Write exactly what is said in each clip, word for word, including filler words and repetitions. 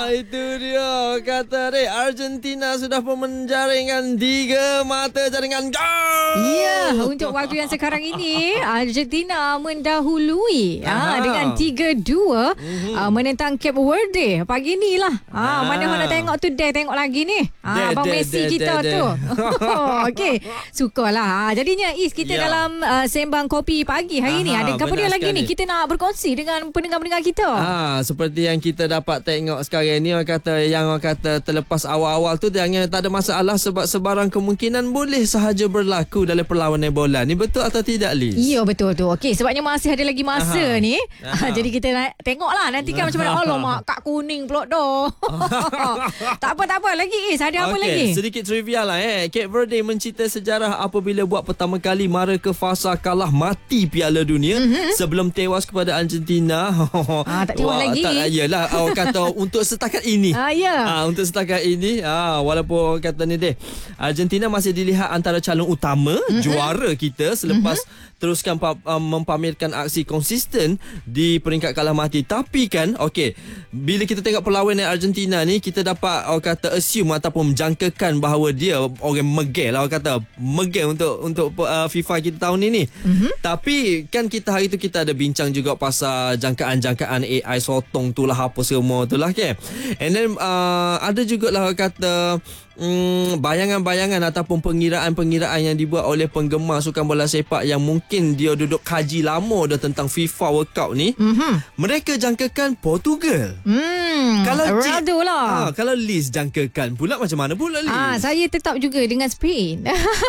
Itu dia kata dia, Argentina sudah pun menjaringkan tiga mata jaringan gol. Ya, untuk waktu yang sekarang ini Argentina mendahului ha, dengan tiga dua mm-hmm. uh, menentang Cape Verde pagi ni lah. Ha, mana mana tengok tu deh tengok lagi ni. Ha, Abang Messi de, kita de, de. tu. Okey, sukarlah. Ha, jadinya Is kita yeah. dalam uh, sembang kopi pagi hari Aha, ni ada apa dia lagi ni? Kita nak berkongsi dengan pendengar-pendengar kita. Ha, seperti yang kita dapat tengok sekarang ni, orang kata yang orang kata terlepas awal-awal tu jangan tak ada masalah sebab sebarang kemungkinan boleh sahaja berlaku dalam perlawanan bola ni. Betul atau tidak, Liz? Ya, betul tu. Okey, sebabnya masih ada lagi masa Aha. ni. Aha. Jadi kita nak tengoklah nanti kan macam mana. Allah mak kak kuning pula dah. tak apa tak apa lagi Is, ada apa okay, lagi? Sedikit trivia lah eh. Cape Verde mencipta sejarah apabila buat pertama kali mara ke fasa kalah mati Piala Dunia mm-hmm. sebelum tewas kepada Argentina. Ah, tak tewas lagi. Tak, yalah, orang kata untuk setakat ini. Ah, ya. Ah, untuk setakat ini, ah, walaupun orang kata ni deh, Argentina masih dilihat antara calon utama mm-hmm. juara kita selepas mm-hmm. teruskan um, mempamerkan aksi konsisten di peringkat kalah mati. Tapi kan, okey, bila kita tengok perlawanan Argentina ni, kita dapat orang kata assume ataupun menjangkakan bahawa dia orang megel lah, orang kata megel untuk untuk uh, FIFA kita tahun ini. Mm-hmm. Tapi kan kita hari tu kita ada bincang juga pasal jangkaan-jangkaan A I sotong tu lah apa semua tu lah kan. And then uh, ada jugalah orang kata Hmm, bayangan-bayangan ataupun pengiraan-pengiraan yang dibuat oleh penggemar sukan bola sepak yang mungkin dia duduk kaji lama dah tentang FIFA World Cup ni. Mm-hmm. Mereka jangkakan Portugal. Hmm, kalau Ronaldo lah. Ha, kalau Liz jangkakan pula macam mana pula Liz? Ah, saya tetap juga dengan Spain.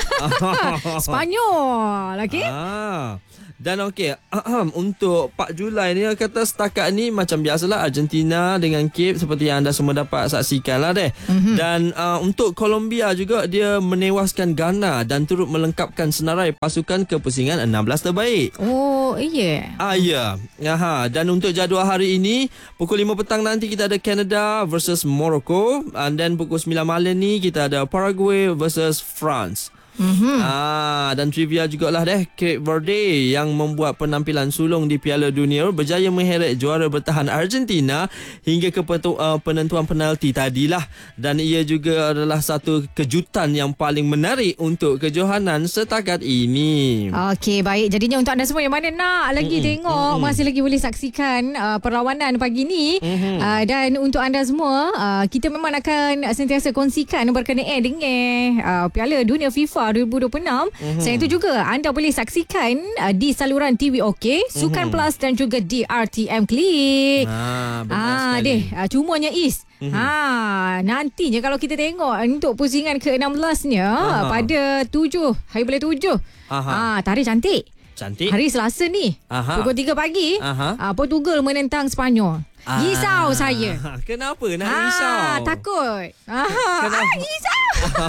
Spanyol, okey? Ah. Dan okey, uh, untuk empat Julai ni kata setakat ni macam biasalah Argentina dengan Cape seperti yang anda semua dapat saksikan lah deh. Mm-hmm. Dan uh, untuk Colombia juga dia menewaskan Ghana dan turut melengkapkan senarai pasukan ke pusingan enam belas terbaik. Oh, iya. Yeah. Ah, ya. Aha. Dan untuk jadual hari ini pukul lima petang nanti kita ada Canada versus Morocco, and then pukul sembilan malam ni kita ada Paraguay versus France. Mm-hmm. Ah, dan trivia jugalah deh, Cape Verde yang membuat penampilan sulung di Piala Dunia berjaya mengheret juara bertahan Argentina hingga ke petu, uh, penentuan penalti tadilah, dan ia juga adalah satu kejutan yang paling menarik untuk kejohanan setakat ini. Okey, baik. Jadinya untuk anda semua yang mana nak lagi mm-hmm. tengok, mm-hmm. masih lagi boleh saksikan uh, perlawanan pagi ni. Mm-hmm. Uh, dan untuk anda semua, uh, kita memang akan sentiasa kongsikan berkenaan dengan uh, Piala Dunia FIFA dua ribu dua puluh enam. Mm-hmm. Selain itu juga anda boleh saksikan uh, di saluran T V OK, Sukan mm-hmm. Plus dan juga di R T M Klik. Ah, ah deh, uh, cumanya Is. Mm-hmm. Ha, nantinya kalau kita tengok untuk pusingan ke enam belas-nya Aha. pada tujuh, hari bulan tujuh. Ah, tarikh cantik. Cantik. Hari Selasa ni. Aha. Pukul tiga pagi, uh, Portugal menentang Spanyol. Ah. Risau saya. Kenapa nak ah, risau? Takut. Ah, ah, risau.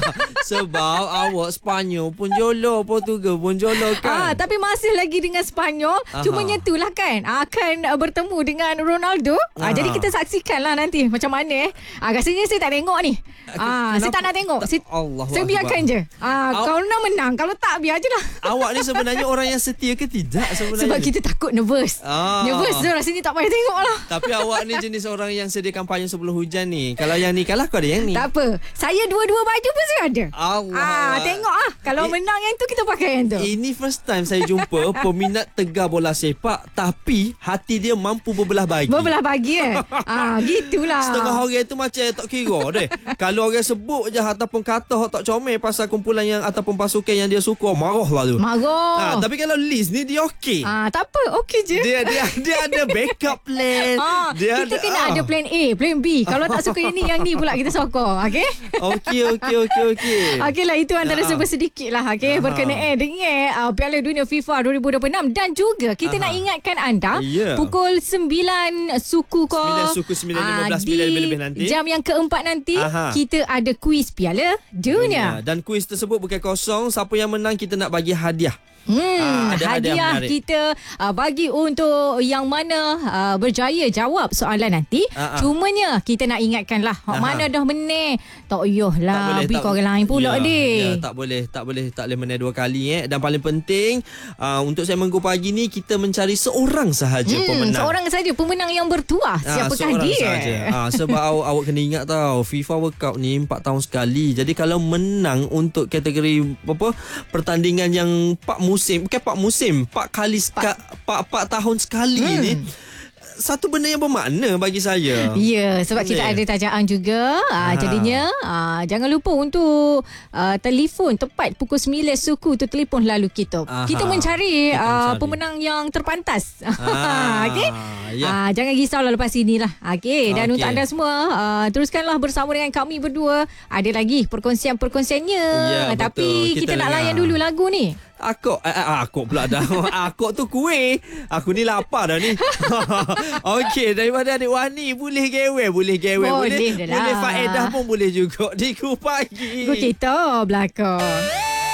Sebab awak Spanyol pun jolo, Portugal pun jolo kan. Ah, tapi masih lagi dengan Spanyol. Aha. Cumanya itulah kan, akan uh, bertemu dengan Ronaldo. Ah, jadi kita saksikanlah nanti macam mana eh. Ah, rasanya saya tak tengok ni. Ah, saya tak nak tengok. Saya, saya biarkan je. Ah, Aw- kalau nak menang, kalau tak biar je lah. Awak ni sebenarnya orang yang setia ke tidak sebenarnya? Sebab kita takut nervous. Ah. Nervous tu rasanya tak payah tengok lah. Tapi awak ni jenis orang yang sedia kampanye sebelum hujan ni. Kalau yang ni kalah, kau ada yang ni. Tak apa. Saya dua-dua baju pun saya ada. Allah. Ah, tengok ah. Kalau eh, menang yang tu, kita pakai yang tu. Ini first time saya jumpa peminat tegar bola sepak tapi hati dia mampu berbelah bagi. Berbelah bagi eh. Ah, gitulah. Setengah orang tu macam tak kira deh. Kalau orang sebut je ataupun kata tak comel pasal kumpulan yang ataupun pasukan yang dia suka, marah lah tu. Marah. Ah, tapi kalau Liz ni dia okey. Ah, tak apa, okey je. Dia dia dia ada backup plan. Ah, dia kita ada, kena ah. ada plan A, plan B. Kalau tak suka yang ni, yang ni pula kita sokong. Okey? Okey, okey, okey, okey. Okeylah, itu antara sebab sedikit lah, okey, berkenaan dengan uh, Piala Dunia FIFA dua ribu dua puluh enam. Dan juga kita Aha. nak ingatkan anda, yeah. pukul sembilan suku ko sembilan suku sembilan lima belas di lebih-lebih nanti, jam yang keempat nanti, Aha. kita ada kuis Piala Dunia. Dan kuis tersebut bukan kosong. Siapa yang menang kita nak bagi hadiah. Hmm, Ah, ada hadiah hadiah menarik. kita uh, bagi untuk yang mana uh, berjaya jawab soalan nanti. Ah, ah. Cumanya kita nak ingatkanlah, hak Aha. mana dah meneh. Tak payahlah bagi tak- kau orang lain pula ya, deh. ya, tak boleh, tak boleh, tak boleh menang dua kali eh. Dan paling penting uh, untuk saya menggu pagi ni kita mencari seorang sahaja Hmm, pemenang. seorang saja pemenang yang bertuah. Ah, Siapakah seorang dia? sahaja. Ah, sebab awak, awak kena ingat tau, FIFA World Cup ni empat tahun sekali. Jadi kalau menang untuk kategori apa pertandingan yang empat musim, bukan empat musim, empat kali seka, empat, empat tahun sekali hmm. ni, satu benda yang bermakna bagi saya. Ya, sebab Boleh. kita ada tajaan juga. Ah, jadinya ah, jangan lupa untuk ah, telefon tepat pukul sembilan suku tu telefon lalu kita. Aha. Kita mencari, Kita ah, mencari. pemenang yang terpantas. Ah, Okey. ya. Ah, jangan risaulah lepas inilah. Okey, dan Okey. untuk anda semua ah, teruskanlah bersama dengan kami berdua. Ada lagi perkongsian-perkongsiannya. Ya, Tapi betul. kita, Kita nak dengar. layan dulu lagu ni. Akok, eh, eh, akok pula dah. Akok tu kuih. Aku ni lapar dah ni. Okey, daripada adik Wani boleh gewe, boleh gewe, Boleh boleh, dah lah. boleh faedah pun boleh juga di Ku Pagi. Go kita belakang.